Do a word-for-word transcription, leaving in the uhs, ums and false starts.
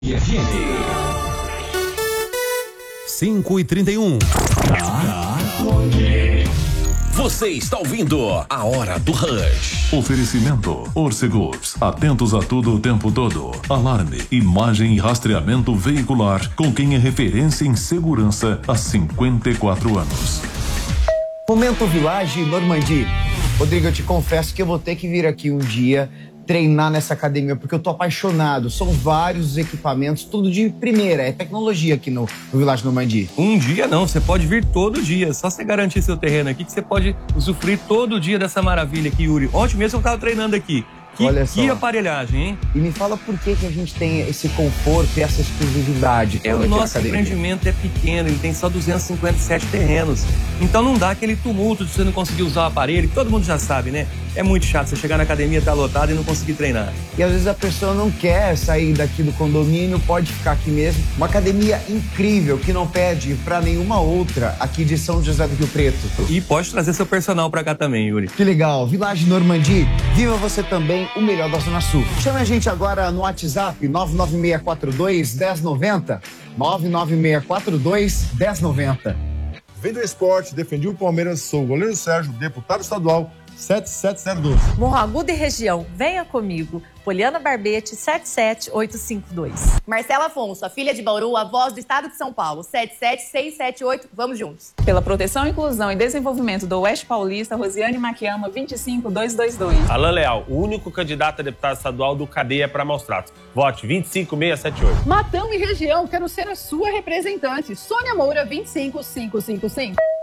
F M. cinco e trinta e um. Você está ouvindo a Hora do Rush. Oferecimento Orcegups. Atentos a tudo o tempo todo. Alarme, imagem e rastreamento veicular com quem é referência em segurança há cinquenta e quatro anos. Momento Village Normandie. Rodrigo, eu te confesso que eu vou ter que vir aqui um dia treinar nessa academia, porque eu tô apaixonado. São vários equipamentos, tudo de primeira. É tecnologia aqui no, no Village Normandie. Um dia não, você pode vir todo dia. Só você garantir seu terreno aqui que você pode usufruir todo dia dessa maravilha aqui, Yuri. Ontem mesmo eu tava treinando aqui. Que, Olha só. Que aparelhagem, hein? E me fala por que, que a gente tem esse conforto e essa exclusividade. É, o nosso empreendimento é pequeno, ele tem só duzentos e cinquenta e sete terrenos. Então não dá aquele tumulto de você não conseguir usar o aparelho, que todo mundo já sabe, né? É muito chato você chegar na academia, tá lotado e não conseguir treinar. E às vezes a pessoa não quer sair daqui do condomínio, pode ficar aqui mesmo. Uma academia incrível, que não pede pra nenhuma outra aqui de São José do Rio Preto. E pode trazer seu personal pra cá também, Yuri. Que legal. Village Normandie, viva você também o melhor da Zona Sul. Chame a gente agora no WhatsApp nove nove seis quatro dois, um zero nove zero. nove nove seis quatro dois, um zero nove zero. Vem do esporte, defendi o Palmeiras, sou o goleiro Sérgio, deputado estadual sete sete zero dois. Morro Agudo e região, venha comigo. Poliana Barbete, sete sete oito cinco dois. Marcela Afonso, a filha de Bauru, a voz do estado de São Paulo, sete sete seis sete oito, vamos juntos. Pela proteção, inclusão e desenvolvimento do Oeste Paulista, Rosiane Maquiama, vinte e cinco dois dois dois. Alain Leal, o único candidato a deputado estadual do Cadeia para Maus Tratos. Vote vinte e cinco seis sete oito. Matão e região, quero ser a sua representante. Sônia Moura, vinte e cinco cinco cinco cinco.